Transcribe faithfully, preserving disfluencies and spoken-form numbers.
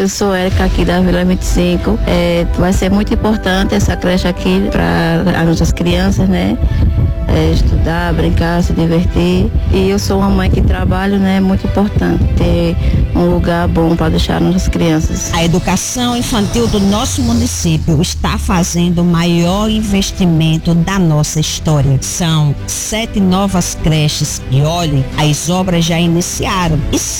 Eu sou Érica aqui da Vila vinte e cinco. É, vai ser muito importante essa creche aqui para as nossas crianças, né? É, estudar, brincar, se divertir. E eu sou uma mãe que trabalho, né? É muito importante ter um lugar bom para deixar nossas crianças. A educação infantil do nosso município está fazendo o maior investimento da nossa história. São sete novas creches e olhem, as obras já iniciaram e